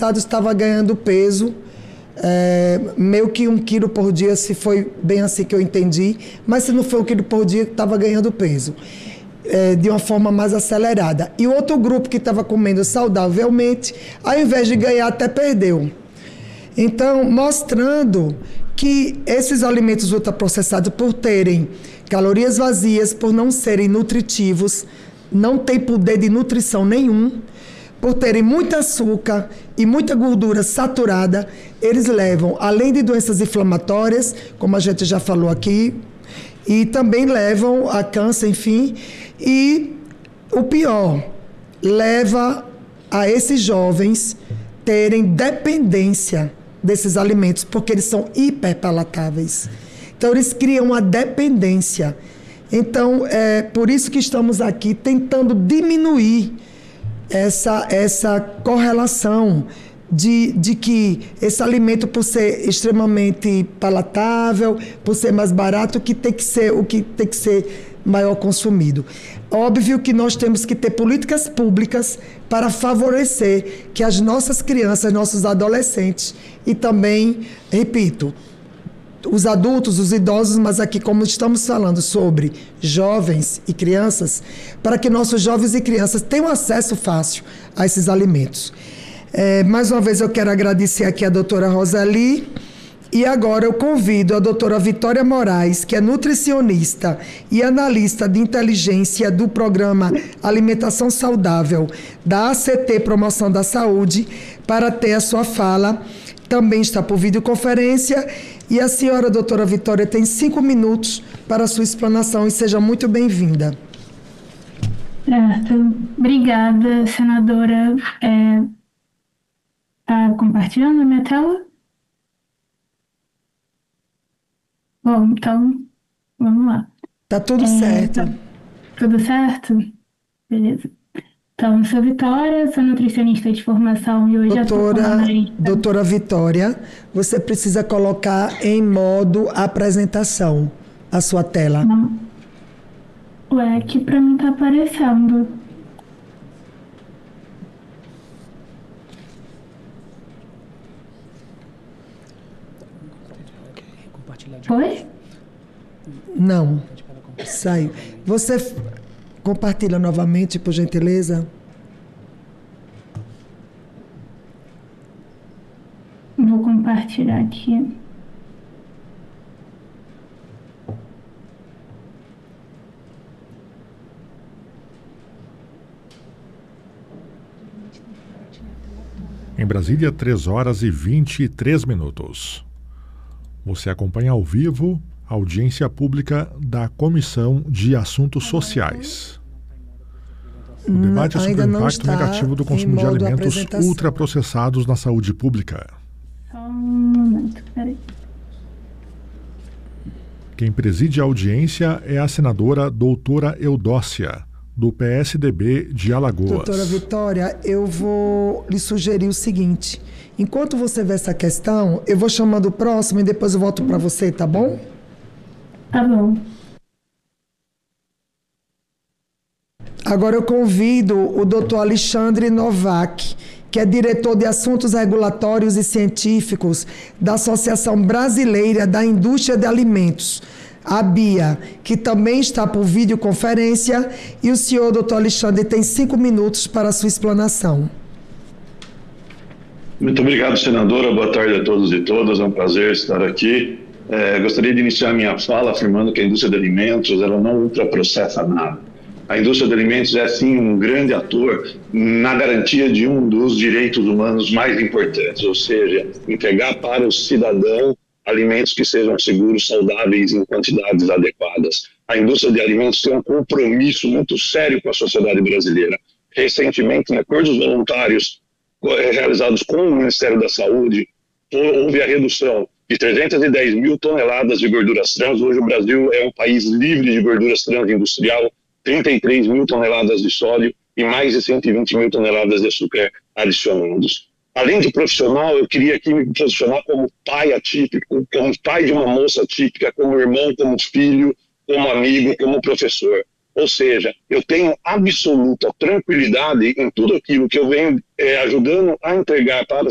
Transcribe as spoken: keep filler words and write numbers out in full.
ultraprocessados estava ganhando peso, é, meio que um quilo por dia, se foi bem assim que eu entendi, mas se não foi um quilo por dia, estava ganhando peso, é, de uma forma mais acelerada. E o outro grupo que estava comendo saudavelmente, ao invés de ganhar, até perdeu. Então, mostrando que esses alimentos ultraprocessados, por terem calorias vazias, por não serem nutritivos, não têm poder de nutrição nenhum, por terem muito açúcar e muita gordura saturada, eles levam, além de doenças inflamatórias, como a gente já falou aqui, e também levam a câncer, enfim, e o pior, leva a esses jovens terem dependência desses alimentos, porque eles são hiperpalatáveis. Então, eles criam uma dependência. Então, é por isso que estamos aqui tentando diminuir essa, essa correlação de, de que esse alimento, por ser extremamente palatável, por ser mais barato, que tem que ser, o que tem que ser maior consumido. Óbvio que nós temos que ter políticas públicas para favorecer que as nossas crianças, nossos adolescentes e também, repito, os adultos, os idosos, mas aqui como estamos falando sobre jovens e crianças, para que nossos jovens e crianças tenham acesso fácil a esses alimentos. É, mais uma vez eu quero agradecer aqui a doutora Rosali. E agora eu convido a doutora Vitória Moraes, que é nutricionista e analista de inteligência do programa Alimentação Saudável da A C T Promoção da Saúde, para ter a sua fala. Também está por videoconferência. E a senhora, doutora Vitória, tem cinco minutos para a sua explanação e seja muito bem-vinda. Certo. Obrigada, senadora. Está é, compartilhando a minha tela? Bom, então, vamos lá. Tá tudo é, certo. Tá tudo certo? Beleza. Então, eu sou Vitória, sou nutricionista de formação e hoje doutora, atuo doutora Vitória, você precisa colocar em modo apresentação a sua tela. Não. Ué, aqui para mim tá aparecendo. Foi? Não, saiu. Você f- compartilha novamente, por gentileza? Vou compartilhar aqui. Em Brasília, três horas e vinte e três minutos. Você acompanha ao vivo a audiência pública da Comissão de Assuntos Sociais. O debate é sobre o impacto negativo do consumo de alimentos ultraprocessados na saúde pública. Só um momento, peraí. Quem preside a audiência é a senadora doutora Eudócia, do P S D B de Alagoas. Doutora Vitória, eu vou lhe sugerir o seguinte. Enquanto você vê essa questão, eu vou chamando o próximo e depois eu volto para você, tá bom? Tá bom. Agora eu convido o doutor Alexandre Novak, que é diretor de Assuntos Regulatórios e Científicos da Associação Brasileira da Indústria de Alimentos, a BIA, que também está por videoconferência, e o senhor, doutor Alexandre, tem cinco minutos para a sua explanação. Muito obrigado, senadora. Boa tarde a todos e todas. É um prazer estar aqui. É, gostaria de iniciar minha fala afirmando que a indústria de alimentos ela não ultraprocessa nada. A indústria de alimentos é, sim, um grande ator na garantia de um dos direitos humanos mais importantes, ou seja, entregar para o cidadão alimentos que sejam seguros, saudáveis em quantidades adequadas. A indústria de alimentos tem um compromisso muito sério com a sociedade brasileira. Recentemente, em acordos voluntários realizados com o Ministério da Saúde, houve a redução de trezentas e dez mil toneladas de gorduras trans. Hoje o Brasil é um país livre de gorduras trans industrial, trinta e três mil toneladas de sódio e mais de cento e vinte mil toneladas de açúcar adicionados. Além de profissional, eu queria aqui me posicionar como pai atípico, como pai de uma moça atípica, como irmão, como filho, como amigo, como professor. Ou seja, eu tenho absoluta tranquilidade em tudo aquilo que eu venho é, ajudando a entregar para